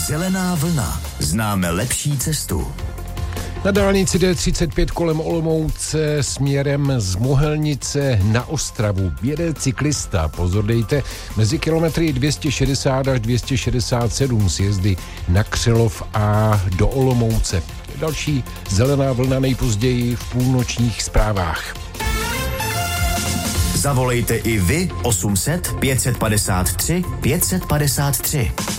Zelená vlna. Známe lepší cestu. Na dálnici D35 kolem Olomouce směrem z Mohelnice na Ostravu jede cyklista. Pozor dejte, mezi kilometry 260 až 267 sjezdy na Křelov a do Olomouce. Další zelená vlna nejpozději v půlnočních zprávách. Zavolejte i vy 800 553 553.